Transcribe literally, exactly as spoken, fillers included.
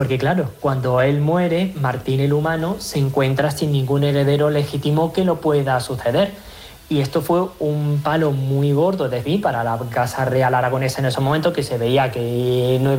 Porque claro, cuando él muere, Martín el Humano se encuentra sin ningún heredero legítimo que lo pueda suceder. Y esto fue un palo muy gordo de mí para la Casa Real Aragonesa en ese momento, que se veía que no iba